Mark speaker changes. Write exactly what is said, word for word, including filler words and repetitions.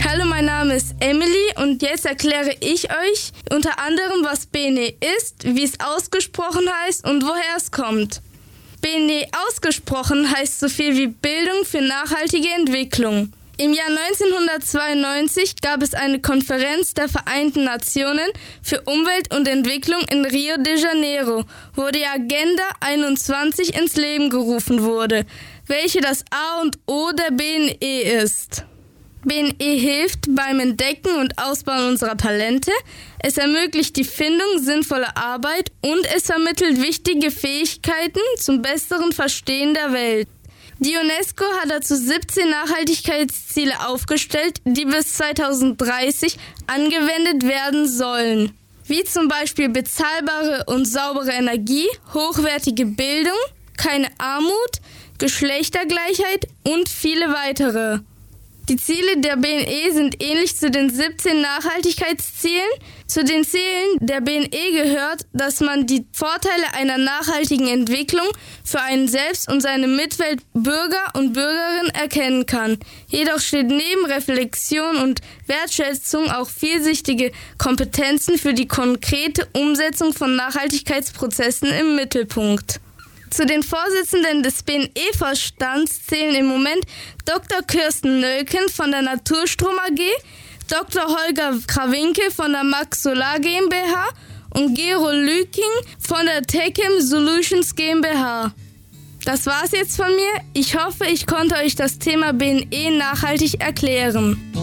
Speaker 1: Hallo, mein Name ist Emily und jetzt erkläre ich euch unter anderem, was B N E ist, wie es ausgesprochen heißt und woher es kommt. B N E ausgesprochen heißt so viel wie Bildung für nachhaltige Entwicklung. Im Jahr neunzehnhundertzweiundneunzig gab es eine Konferenz der Vereinten Nationen für Umwelt und Entwicklung in Rio de Janeiro, wo die Agenda einundzwanzig ins Leben gerufen wurde, welche das A und O der B N E ist. B N E hilft beim Entdecken und Ausbauen unserer Talente, es ermöglicht die Findung sinnvoller Arbeit und es vermittelt wichtige Fähigkeiten zum besseren Verstehen der Welt. Die UNESCO hat dazu siebzehn Nachhaltigkeitsziele aufgestellt, die bis zweitausenddreißig angewendet werden sollen, wie zum Beispiel bezahlbare und saubere Energie, hochwertige Bildung, keine Armut, Geschlechtergleichheit und viele weitere. Die Ziele der B N E sind ähnlich zu den siebzehn Nachhaltigkeitszielen. Zu den Zielen der B N E gehört, dass man die Vorteile einer nachhaltigen Entwicklung für einen selbst und seine Mitwelt, Bürger und Bürgerinnen erkennen kann. Jedoch steht neben Reflexion und Wertschätzung auch vielschichtige Kompetenzen für die konkrete Umsetzung von Nachhaltigkeitsprozessen im Mittelpunkt. Zu den Vorsitzenden des B N E-Vorstands zählen im Moment Doktor Kirsten Nölken von der Naturstrom A G, Doktor Holger Krawinkel von der Max Solar GmbH und Gero Lüking von der Techem Solutions GmbH. Das war's jetzt von mir. Ich hoffe, ich konnte euch das Thema B N E nachhaltig erklären.